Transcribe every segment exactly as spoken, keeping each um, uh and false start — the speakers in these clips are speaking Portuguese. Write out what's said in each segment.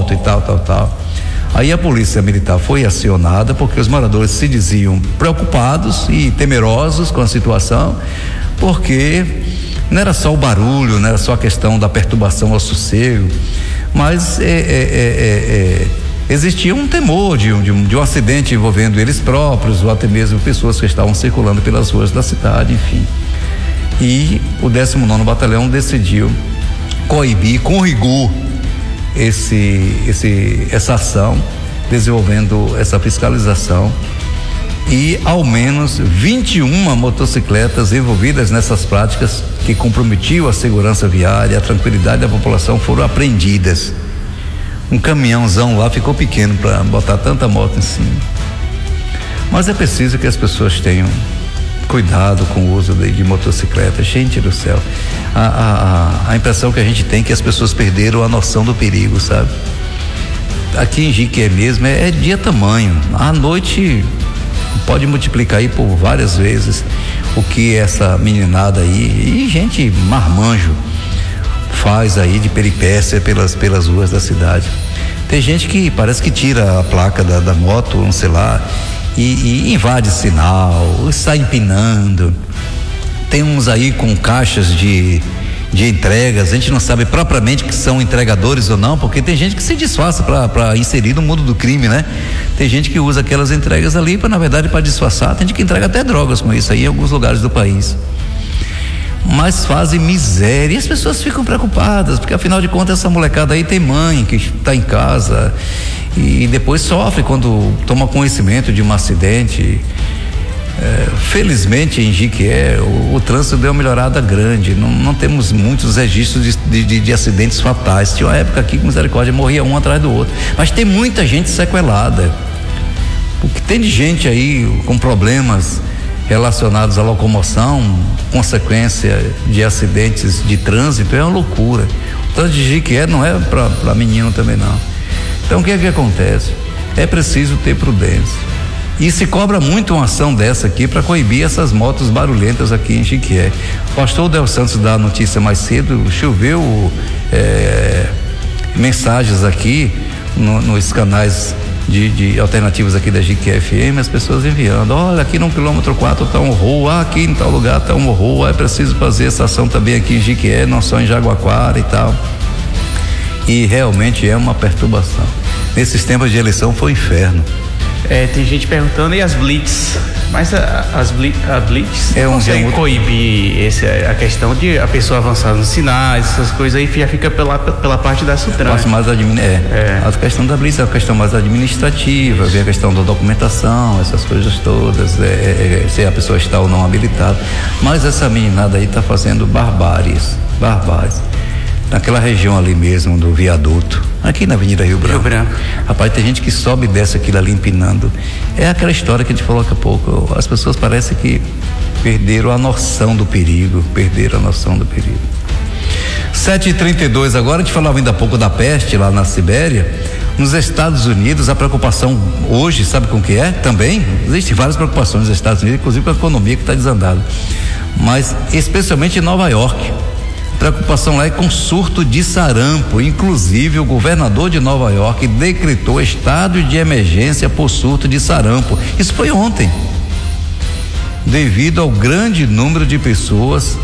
moto e tal, tal, tal. Aí a polícia militar foi acionada porque os moradores se diziam preocupados e temerosos com a situação, porque não era só o barulho, não era só a questão da perturbação ao sossego, mas é, é, é, é, existia um temor de um, de, um, de um acidente envolvendo eles próprios ou até mesmo pessoas que estavam circulando pelas ruas da cidade, enfim. E o décimo nono Batalhão decidiu coibir com rigor esse, esse, essa ação, desenvolvendo essa fiscalização, e ao menos vinte e uma motocicletas envolvidas nessas práticas que comprometiam a segurança viária, a tranquilidade da população foram apreendidas. Um caminhãozão lá ficou pequeno para botar tanta moto em cima. Mas é preciso que as pessoas tenham cuidado com o uso de, de motocicleta. Gente do céu, a, a, a impressão que a gente tem é que as pessoas perderam a noção do perigo, sabe? Aqui em Jiquié mesmo é, é dia tamanho, à noite pode multiplicar aí por várias vezes o que essa meninada aí e gente marmanjo faz aí de peripécia pelas, pelas ruas da cidade. Tem gente que parece que tira a placa da, da moto, não sei lá, e, e invade sinal, sai empinando. Tem uns aí com caixas de, de entregas, a gente não sabe propriamente que são entregadores ou não, porque tem gente que se disfarça para inserir no mundo do crime, né? Tem gente que usa aquelas entregas ali para, na verdade, para disfarçar. Tem gente que entrega até drogas com isso aí em alguns lugares do país. Mas fazem miséria e as pessoas ficam preocupadas, porque afinal de contas essa molecada aí tem mãe que está em casa e depois sofre quando toma conhecimento de um acidente. É, felizmente em Jiquié o, o trânsito deu uma melhorada grande, não, não temos muitos registros de, de, de acidentes fatais. Tinha uma época aqui que misericórdia morria um atrás do outro, mas tem muita gente sequelada. O que tem de gente aí com problemas relacionados à locomoção, consequência de acidentes de trânsito, é uma loucura. O trânsito de Jiquié não é para menino também não. Então o que é que acontece? É preciso ter prudência. E se cobra muito uma ação dessa aqui para coibir essas motos barulhentas aqui em Jiquié. O pastor Del Santos dá a notícia mais cedo, choveu é, mensagens aqui no, nos canais de, de alternativos aqui da Jiquié F M, as pessoas enviando, olha, aqui no quilômetro quatro tá um horror, ah, aqui em tal lugar tá um horror, é preciso fazer essa ação também aqui em Jiquié, não só em Jaguaquara e tal. E realmente é uma perturbação. Nesses tempos de eleição foi um inferno. É, tem gente perguntando, e as blitz? Mas a, as blitz, a blitz é um consegue muito... coibir esse, a questão de a pessoa avançar nos sinais, essas coisas aí, já fica pela, pela parte da Sutran. É, mais admin... é. é. A questão da blitz é a questão mais administrativa, vem a questão da documentação, essas coisas todas, é, é, se a pessoa está ou não habilitada. Mas essa meninada aí está fazendo barbáries, barbáries. Naquela região ali mesmo do viaduto, aqui na Avenida Rio Branco. Rio Branco. Rapaz, tem gente que sobe e desce aquilo ali empinando. É aquela história que a gente falou há pouco. As pessoas parecem que perderam a noção do perigo, perderam a noção do perigo. sete e trinta e dois agora, a gente falava ainda há pouco da peste lá na Sibéria. Nos Estados Unidos, a preocupação hoje, sabe com o que é? Também, existem várias preocupações nos Estados Unidos, inclusive com a economia que está desandada. Mas, especialmente em Nova York. Preocupação lá é com surto de sarampo. Inclusive o governador de Nova York decretou estado de emergência por surto de sarampo. Isso foi ontem, devido ao grande número de pessoas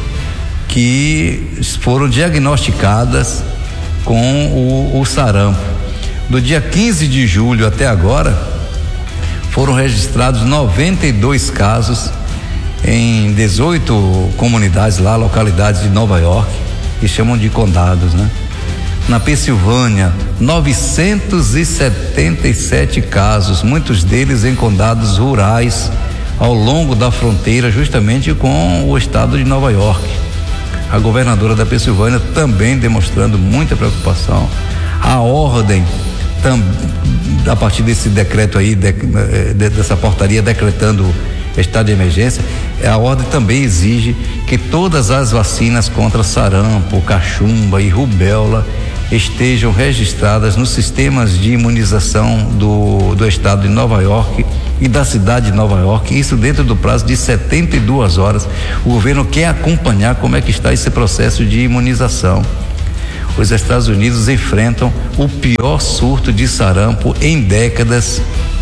que foram diagnosticadas com o, o sarampo. Do dia quinze de julho até agora foram registrados noventa e dois casos em dezoito comunidades lá, localidades de Nova York, que chamam de condados, né? Na Pensilvânia, novecentos e setenta e sete casos, muitos deles em condados rurais ao longo da fronteira, justamente com o estado de Nova York. A governadora da Pensilvânia também demonstrando muita preocupação. A ordem, tam, a partir desse decreto aí, de, de, dessa portaria decretando estado de emergência, a ordem também exige que todas as vacinas contra sarampo, cachumba e rubéola estejam registradas nos sistemas de imunização do, do estado de Nova York e da cidade de Nova York, isso dentro do prazo de setenta e duas horas. O governo quer acompanhar como é que está esse processo de imunização. os Estados Unidos enfrentam o pior surto de sarampo em décadas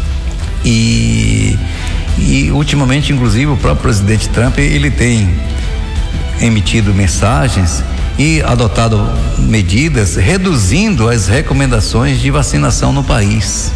e, e ultimamente, inclusive, o próprio presidente Trump, ele tem emitido mensagens e adotado medidas reduzindo as recomendações de vacinação no país.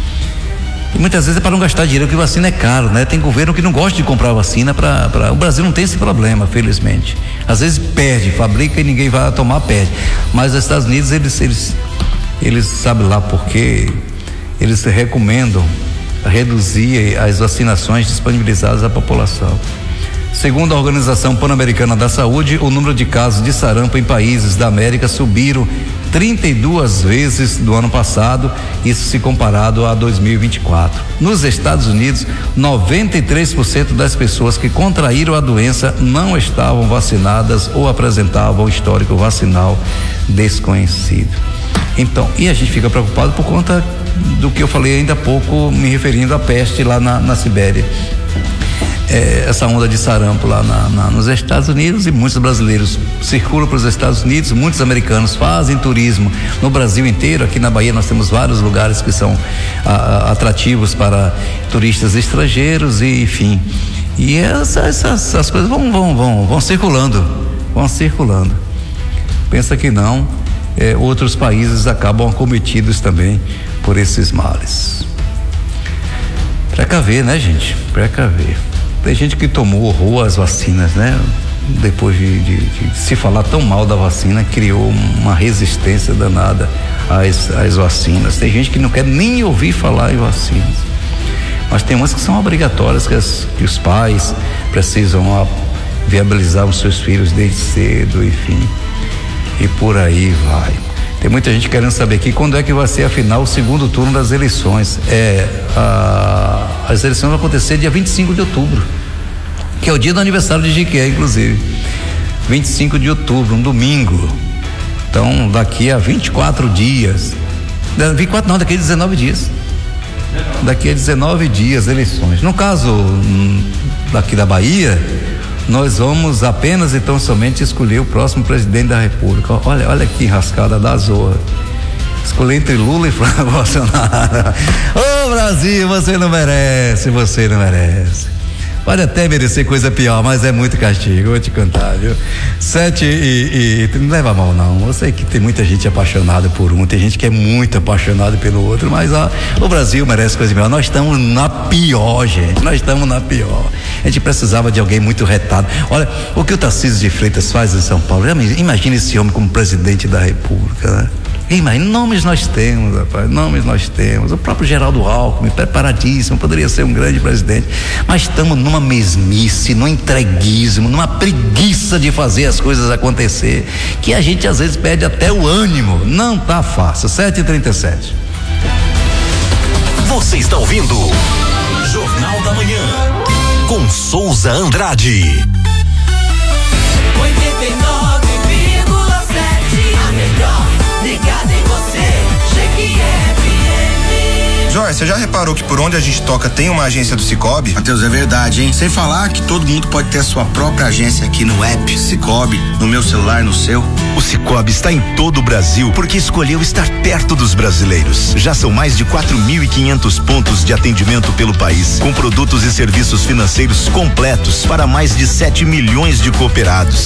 E muitas vezes é para não gastar dinheiro, porque vacina é caro, né? Tem governo que não gosta de comprar vacina para, para... O Brasil não tem esse problema, felizmente. Às vezes perde, fabrica e ninguém vai tomar, perde. Mas os Estados Unidos, eles, eles, eles sabem lá por quê, eles recomendam reduzir as vacinações disponibilizadas à população. Segundo a Organização Pan-Americana da Saúde, o número de casos de sarampo em países da América subiram trinta e duas vezes do ano passado, isso se comparado a dois mil e vinte e quatro. Nos Estados Unidos, noventa e três por cento das pessoas que contraíram a doença não estavam vacinadas ou apresentavam histórico vacinal desconhecido. Então, e a gente fica preocupado por conta do que eu falei ainda há pouco, me referindo à peste lá na, na Sibéria. É, essa onda de sarampo lá na, na, nos Estados Unidos, e muitos brasileiros circulam para os Estados Unidos, muitos americanos fazem turismo no Brasil inteiro. Aqui na Bahia nós temos vários lugares que são a, a, atrativos para turistas estrangeiros e enfim, e essa, essas, essas coisas vão, vão, vão, vão circulando, vão circulando. Pensa que não, é, outros países acabam acometidos também por esses males. Precaver, né, gente? Precaver. Tem gente que tomou horror às vacinas, né? Depois de, de, de se falar tão mal da vacina, criou uma resistência danada às, às vacinas. Tem gente que não quer nem ouvir falar em vacinas. Mas tem umas que são obrigatórias, que, as, que os pais precisam a, viabilizar os seus filhos desde cedo, enfim. E por aí vai. Tem muita gente querendo saber aqui quando é que vai ser, afinal, o segundo turno das eleições. É, a, as eleições vão acontecer dia vinte e cinco de outubro, que é o dia do aniversário de Jequié, inclusive. vinte e cinco de outubro, um domingo. Então, daqui a vinte e quatro dias. vinte e quatro não, daqui a dezenove dias. Daqui a dezenove dias, eleições. No caso, daqui da Bahia, nós vamos apenas e tão somente escolher o próximo presidente da República. Olha, olha que enrascada da zorra. Escolher entre Lula e Flávio Bolsonaro. Ô Brasil, você não merece, você não merece. Pode até merecer coisa pior, mas é muito castigo, vou te cantar, viu? Sete e, e não leva mal não, eu sei que tem muita gente apaixonada por um, tem gente que é muito apaixonada pelo outro, mas ó, o Brasil merece coisa pior. Nós estamos na pior, gente, nós estamos na pior. A gente precisava de alguém muito retado. Olha, o que o Tarcísio de Freitas faz em São Paulo, imagina esse homem como presidente da República, né? Imagina, nomes nós temos, rapaz, nomes nós temos. O próprio Geraldo Alckmin, preparadíssimo, poderia ser um grande presidente, mas estamos numa mesmice, num entreguismo, numa preguiça de fazer as coisas acontecer, que a gente às vezes perde até o ânimo. Não tá fácil. Sete e trinta e sete. Você está ouvindo Jornal da Manhã com Souza Andrade. oitenta e nove vírgula sete, a melhor ligada em você, Jequié F M. Jorge, você já reparou que por onde a gente toca tem uma agência do Cicobi? Matheus, é verdade, hein? Sem falar que todo mundo pode ter a sua própria agência aqui no app Cicobi, no meu celular, no seu. O Cicobi está em todo o Brasil porque escolheu estar perto dos brasileiros. Já são mais de quatro mil e quinhentos pontos de atendimento pelo país, com produtos e serviços financeiros completos para mais de sete milhões de cooperados.